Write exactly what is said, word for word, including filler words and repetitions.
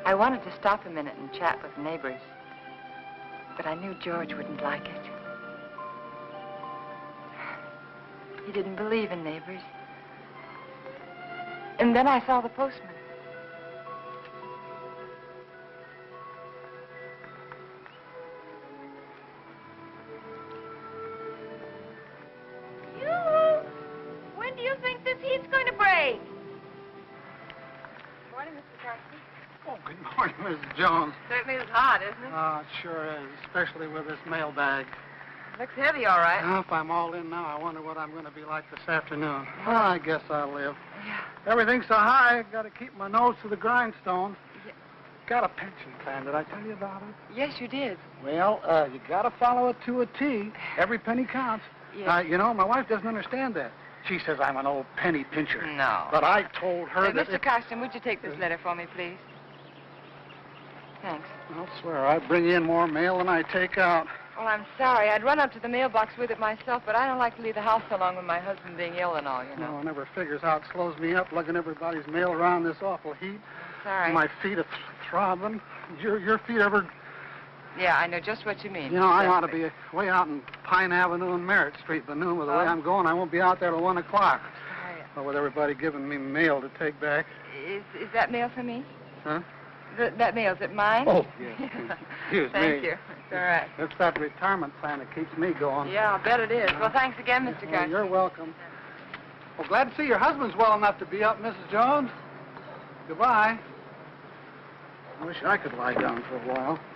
I wanted to stop a minute and chat with the neighbors, but I knew George wouldn't like it. He didn't believe in neighbors. And then I saw the postman. When do you think this heat's going to break? Good morning, Mister Carson. Oh, good morning, Missus Jones. Certainly is hot, isn't it? Oh, it sure is, especially with this mailbag. Looks heavy, all right. Now, if I'm all in now, I wonder what I'm going to be like this afternoon. Well, I guess I'll live. Yeah. Everything's so high, I've got to keep my nose to the grindstone. Yeah. Got a pension plan. Did I tell you about it? Yes, you did. Well, uh, you got to follow it to a T. Every penny counts. Yes. Uh, you know, my wife doesn't understand that. She says I'm an old penny pincher. No. But I told her Uh, that... Mister It... Carson, would you take this letter for me, please? Thanks. I'll swear, I bring in more mail than I take out. Well, I'm sorry. I'd run up to the mailbox with it myself, but I don't like to leave the house so long with my husband being ill and all, you know. No one ever figures how it slows me up lugging everybody's mail around this awful heat. Sorry. My feet are th throbbing. Your, your feet ever... Yeah, I know just what you mean. You know, I ought to Exactly. be way out in Pine Avenue and Merritt Street by noon. With the way Oh. I'm going, I won't be out there till one o'clock. Sorry. Well, with everybody giving me mail to take back. Is, is that mail for me? Huh? Th that mail, is it mine? Oh, yes. Excuse Thank me. you. It's all right. It's that retirement plan that keeps me going. Yeah, I bet it is. Well, thanks again, Mister Well, Carson. you're welcome. Well, glad to see your husband's well enough to be up, Missus Jones. Goodbye. I wish I could lie down for a while.